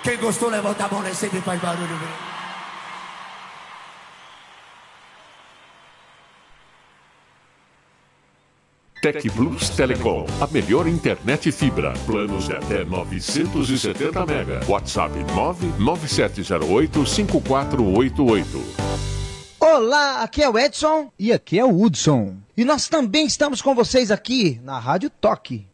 Quem gostou, levanta a mão, né? Sempre faz barulho, velho. Tec Plus Telecom, a melhor internet fibra. Planos de até 970 mega. WhatsApp 997085488. Olá, aqui é o Edson. E aqui é o Hudson. E nós também estamos com vocês aqui na Rádio Toque.